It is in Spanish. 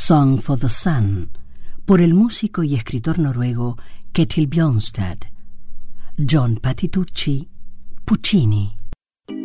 Song for the Sun, por el músico y escritor noruego Ketil Bjørnstad. John Patitucci, Puccini.